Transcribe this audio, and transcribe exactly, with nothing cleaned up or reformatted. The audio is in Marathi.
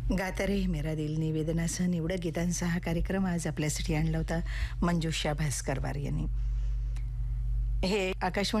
गाता रे मेरा दिल निवेदनासह निवडक गीतांचा हा कार्यक्रम आज आपल्यासाठी आणला होता मंजुषा भास्करवार यांनी. हे आकाशवाणी